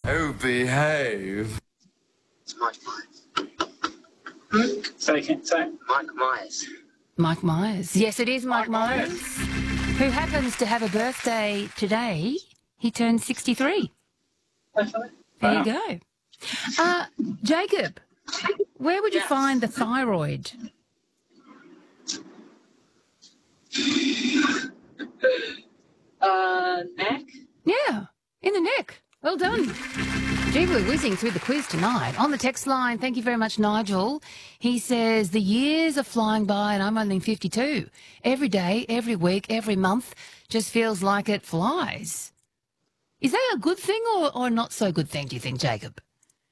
Oh, behave. It's Mike Myers. Sorry. Mike Myers. Mike Myers. Yes, it is Mike Myers, who happens to have a birthday today. He turned 63. There you go. Jacob, where would you find the thyroid? Neck? Yeah, in the neck. Well done. Gee, we're whizzing through the quiz tonight. On the text line, thank you very much, Nigel. He says, the years are flying by and I'm only 52. Every day, every week, every month just feels like it flies. Is that a good thing or not so good thing, do you think, Jacob?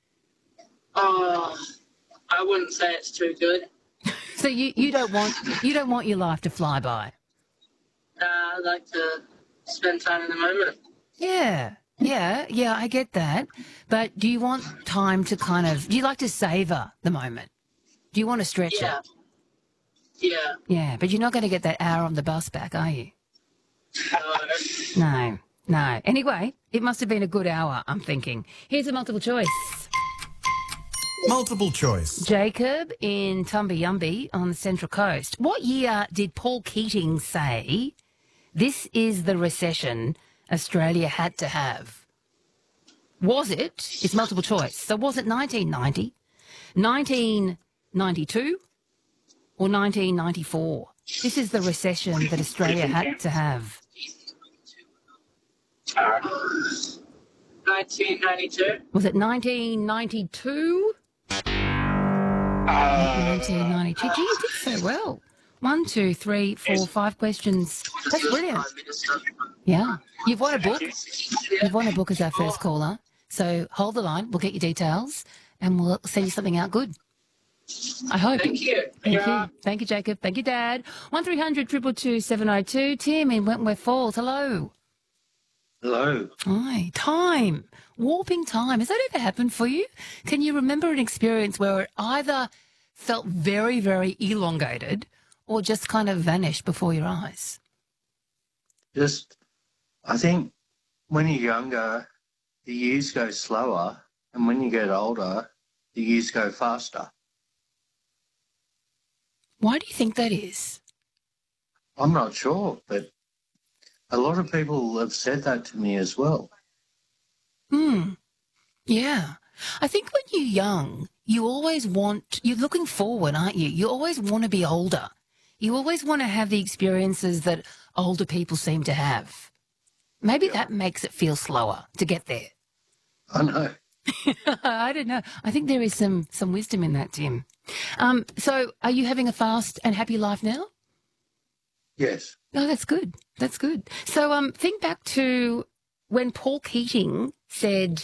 I wouldn't say it's too good. So you don't want your life to fly by? I like to spend time in the moment. Yeah, I get that. But do you want time to do you like to savour the moment? Do you want to stretch it? Yeah. Yeah, but you're not going to get that hour on the bus back, are you? No. Anyway, it must have been a good hour, I'm thinking. Here's a multiple choice. Multiple choice. Jacob in Tumbayumby on the Central Coast. What year did Paul Keating say, this is the recession Australia had to have? Was it, it's multiple choice, so was it 1990, 1992 or 1994? This is the recession that Australia had to have. 1992. Was it 1992? 1992. Gee, you did so well. 1, 2, 3, 4, 5 questions. That's brilliant. Yeah. You've won a book. You've won a book as our first caller. So hold the line. We'll get your details and we'll send you something out good. I hope. Thank you. Thank you. Thank you, Jacob. Thank you, Dad. 1300 222 702. Tim in Wentworth Falls. Hello. Hello. Hi. Time. Warping time. Has that ever happened for you? Can you remember an experience where it either felt very, very elongated or just kind of vanished before your eyes? I think when you're younger, the years go slower, and when you get older, the years go faster. Why do you think that is? I'm not sure, but a lot of people have said that to me as well. Yeah. I think when you're young, you're looking forward, aren't you? You always want to be older. You always want to have the experiences that older people seem to have. Maybe that makes it feel slower to get there. I know. I don't know. I think there is some wisdom in that, Tim. So are you having a fast and happy life now? Yes. Oh, that's good. That's good. So think back to when Paul Keating said,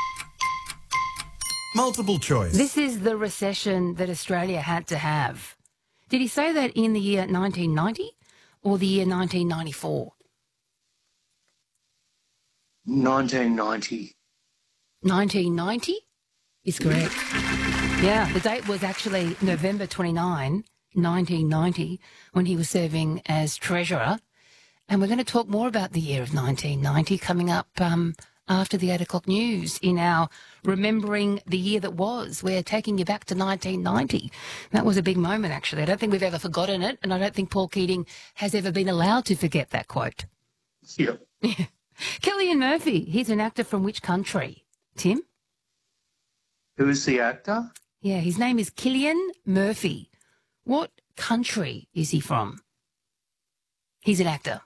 Multiple choice. this is the recession that Australia had to have. Did he say that in the year 1990 or the year 1994? 1990. 1990 is correct. Yeah, the date was actually November 29, 1990, when he was serving as Treasurer. And we're going to talk more about the year of 1990 coming up after the 8 o'clock news in our Remembering the Year That Was. We're taking you back to 1990. That was a big moment, actually. I don't think we've ever forgotten it, and I don't think Paul Keating has ever been allowed to forget that quote. Yep. Cillian Murphy, he's an actor from which country? Tim? Who is the actor? Yeah, his name is Cillian Murphy. What country is he from? He's an actor.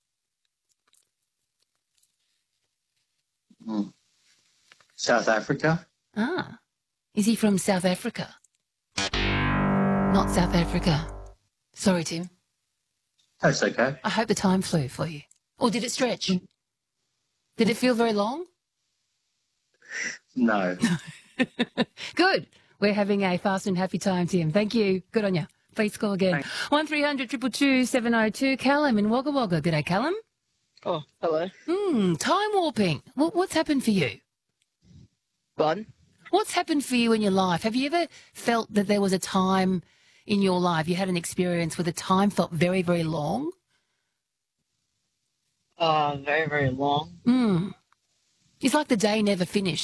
South Africa. Ah, is he from South Africa? Not South Africa. Sorry, Tim. That's okay. I hope the time flew for you. Or did it stretch? Did it feel very long? No. Good. We're having a fast and happy time, Tim. Thank you. Good on you. Please call again. 1300 222 702. Callum in Wagga Wagga. G'day, Callum. Oh, hello. Time warping. What's happened for you? Pardon? What's happened for you in your life? Have you ever felt that there was a time in your life, you had an experience where the time felt very, very long? Very, very long. It's like the day never finished.